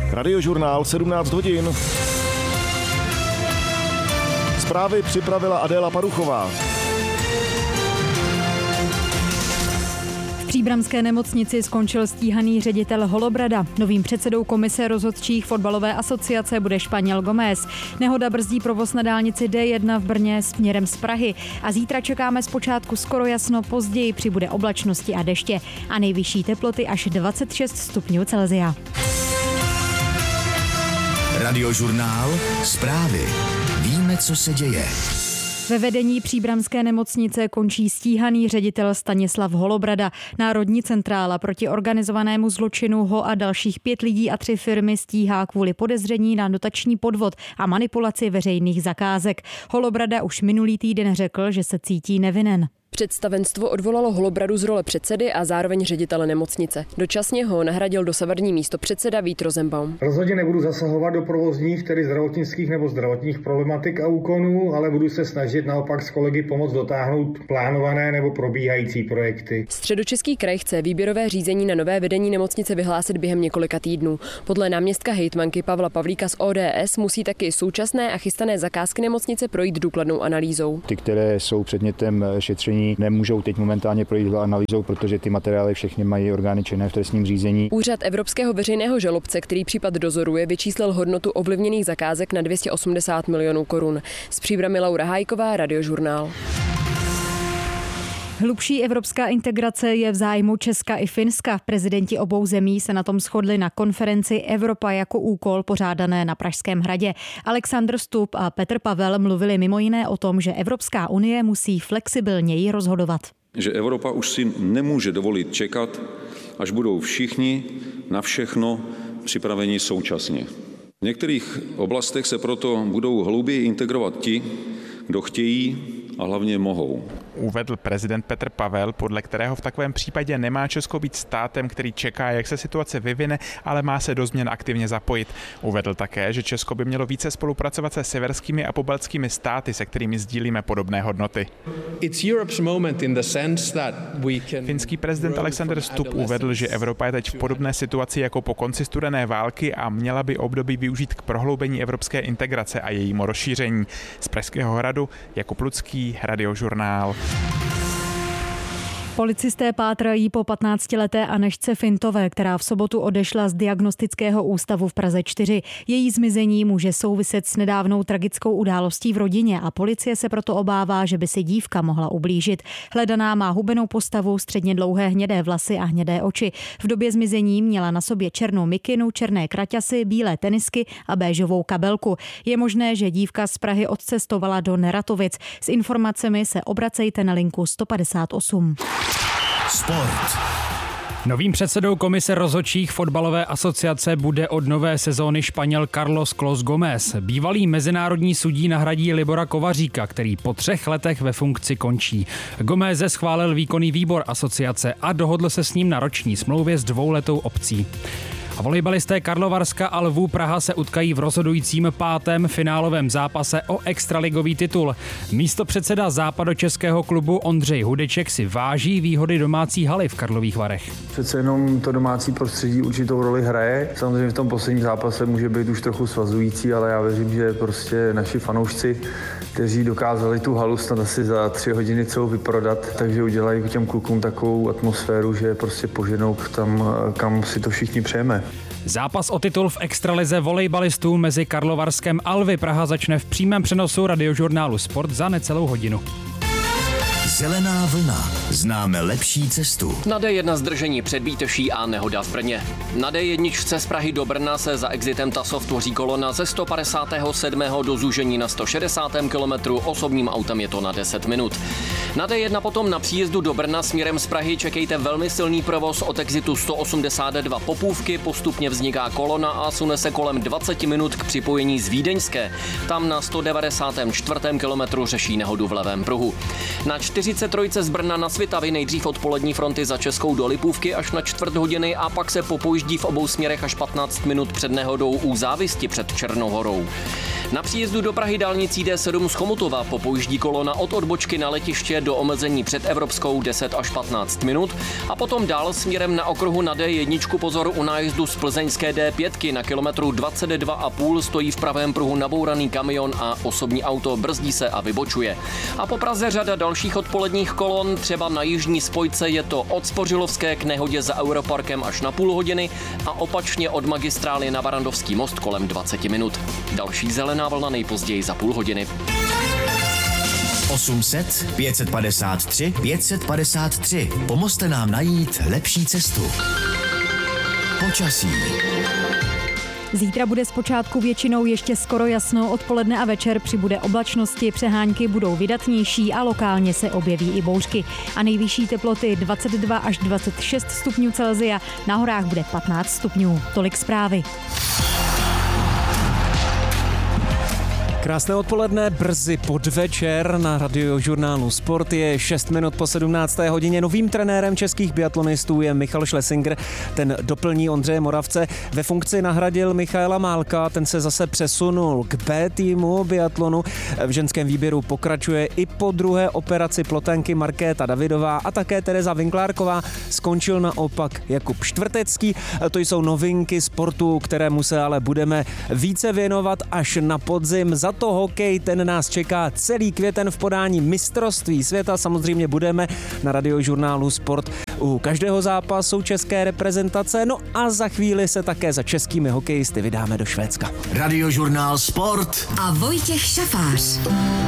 Radiožurnál 17 hodin. Zprávy připravila Adéla Paruchová. V příbramské nemocnici skončil stíhaný ředitel Holobrada. Novým předsedou komise rozhodčích fotbalové asociace bude Španěl Gómez. Nehoda brzdí provoz na dálnici D1 v Brně směrem z Prahy. A zítra čekáme zpočátku skoro jasno, později přibude oblačnosti a deště. A nejvyšší teploty až 26 stupňů Celsia. Radiožurnál, zprávy. Víme, co se děje. Ve vedení příbramské nemocnice končí stíhaný ředitel Stanislav Holobrada. Národní centrála proti organizovanému zločinu ho a dalších 5 lidí a 3 firmy stíhá kvůli podezření na dotační podvod a manipulaci veřejných zakázek. Holobrada už minulý týden řekl, že se cítí nevinen. Představenstvo odvolalo Holobradu z role předsedy a zároveň ředitele nemocnice. Dočasně ho nahradil dosavadní místopředseda Vít Rosenbaum. Rozhodně nebudu zasahovat do provozních, tedy zdravotnických nebo zdravotních problematik a úkonů, ale budu se snažit naopak s kolegy pomoct dotáhnout plánované nebo probíhající projekty. Středočeský kraj chce výběrové řízení na nové vedení nemocnice vyhlásit během několika týdnů. Podle náměstka hejtmanky Pavla Pavlíka z ODS musí taky současné a chystané zakázky nemocnice projít důkladnou analýzou. Ty, které jsou předmětem šetření, nemůžou teď momentálně projít analýzou, protože ty materiály všechny mají orgány činné v trestním řízení. Úřad Evropského veřejného žalobce, který případ dozoruje, vyčíslil hodnotu ovlivněných zakázek na 280 milionů korun. Z Příbrami Laura Hájková, Radiožurnál. Hlubší evropská integrace je v zájmu Česka i Finska. Prezidenti obou zemí se na tom shodli na konferenci Evropa jako úkol pořádané na Pražském hradě. Alexandr Stubb a Petr Pavel mluvili mimo jiné o tom, že Evropská unie musí flexibilněji rozhodovat. Že Evropa už si nemůže dovolit čekat, až budou všichni na všechno připraveni současně. V některých oblastech se proto budou hlouběji integrovat ti, kdo chtějí a hlavně mohou. Uvedl prezident Petr Pavel, podle kterého v takovém případě nemá Česko být státem, který čeká, jak se situace vyvine, ale má se do změn aktivně zapojit. Uvedl také, že Česko by mělo více spolupracovat se severskými a pobaltskými státy, se kterými sdílíme podobné hodnoty. Finský prezident Alexander Stubb uvedl, že Evropa je teď v podobné situaci jako po konci studené války a měla by období využít k prohloubení evropské integrace a jejímu rozšíření. Z Pražského hradu Jakub Lucký, Radiožurnál. Policisté pátrají po 15leté Anežce Fintové, která v sobotu odešla z diagnostického ústavu v Praze 4. Její zmizení může souviset s nedávnou tragickou událostí v rodině a policie se proto obává, že by si dívka mohla ublížit. Hledaná má hubenou postavu, středně dlouhé hnědé vlasy a hnědé oči. V době zmizení měla na sobě černou mikinu, černé kraťasy, bílé tenisky a béžovou kabelku. Je možné, že dívka z Prahy odcestovala do Neratovic. S informacemi se obracejte na linku 158. Sport. Novým předsedou komise rozhodčích fotbalové asociace bude od nové sezóny Španěl Carlos Clos Gómez. Bývalý mezinárodní sudí nahradí Libora Kovaříka, který po 3 letech ve funkci končí. Gómeze schválil výkonný výbor asociace a dohodl se s ním na roční smlouvě s 2letou opcí. A volejbalisté Karlovarska a Lvů Praha se utkají v rozhodujícím 5. finálovém zápase o extraligový titul. Místopředseda západočeského klubu Ondřej Hudeček si váží výhody domácí haly v Karlových Varech. Přece jenom to domácí prostředí určitou roli hraje. Samozřejmě v tom posledním zápase může být už trochu svazující, ale já věřím, že prostě naši fanoušci, kteří dokázali tu halu snad asi za 3 hodiny celou vyprodat, takže udělají těm klukům takovou atmosféru, že prostě poženou tam, kam si to všichni přejeme. Zápas o titul v extralize volejbalistů mezi Karlovarskem a Lvy Praha začne v přímém přenosu Radiožurnálu Sport za necelou hodinu. Zelená vlna. Známe lepší cestu. Na D1 zdržení před Bíteší a nehoda v Brně. Na D1 z Prahy do Brna se za exitem Tasov tvoří kolona ze 157. do zúžení na 160. kilometru, osobním autem je to na 10 minut. Na D1 potom na příjezdu do Brna směrem z Prahy čekejte velmi silný provoz od exitu 182 Popůvky, postupně vzniká kolona a sune se kolem 20 minut k připojení z Vídeňské. Tam na 194. kilometru řeší nehodu v levém pruhu. Na 43 z Brna na Svitavy nejdřív odpolední fronty za Českou do Lipůvky až na 1/4 a pak se popojíždí v obou směrech až 15 minut před nehodou u Závisti před Černou Horou. Na příjezdu do Prahy dálnicí D7 z Chomutova popojíždí kolona od odbočky na letiště do omezení před Evropskou 10 až 15 minut a potom dál směrem na okruhu na D1 pozor u nájezdu z plzeňské D5 na kilometru 22,5 stojí v pravém pruhu nabouraný kamion a osobní auto brzdí se a vybočuje. A po Praze řada dalších odpoledních kolon, třeba na jižní spojce je to od Spořilovské k nehodě za Europarkem až na půl hodiny a opačně od magistrály na Barandovský most kolem 20 minut. Další zelená vlna nejpozději za půl hodiny. 800 553 553. Pomozte nám najít lepší cestu. Počasí. Zítra bude zpočátku většinou ještě skoro jasno, odpoledne a večer přibude oblačnosti, přehánky budou vydatnější a lokálně se objeví i bouřky. A nejvyšší teploty 22 až 26 stupňů Celsia, na horách bude 15 stupňů. Tolik zprávy. Krásné odpoledne, brzy podvečer na Radiožurnálu Sport je 6 minut po 17. hodině. Novým trenérem českých biatlonistů je Michal Schlesinger, ten doplní Ondřeje Moravce. Ve funkci nahradil Michaela Málka, ten se zase přesunul k B týmu biatlonu. V ženském výběru pokračuje i po druhé operaci plotenky Markéta Davidová a také Tereza Vinklárková. Skončil naopak Jakub Štvrtecký. To jsou novinky sportu, kterému se ale budeme více věnovat až na podzim. Za to hokej, ten nás čeká celý květen v podání mistrovství světa. Samozřejmě budeme na Radiožurnálu Sport u každého zápasu české reprezentace. No a za chvíli se také za českými hokejisty vydáme do Švédska. Radiožurnál Sport a Vojtěch Šafář.